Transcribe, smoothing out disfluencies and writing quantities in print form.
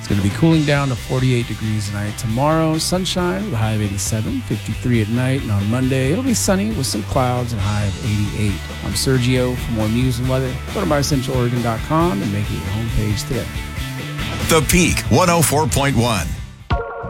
It's going to be cooling down to 48 degrees tonight. Tomorrow, sunshine with a high of 87, 53 at night. And on Monday, it'll be sunny with some clouds and a high of 88. I'm Sergio. For more news and weather, go to mycentraloregon.com and make it your homepage today. The Peak 104.1.